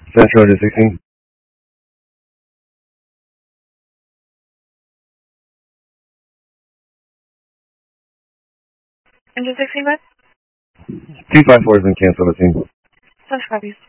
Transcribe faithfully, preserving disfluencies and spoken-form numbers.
Central Engine sixteen. Engine sixteen, bud? two five four has been canceled, the team. Such copies.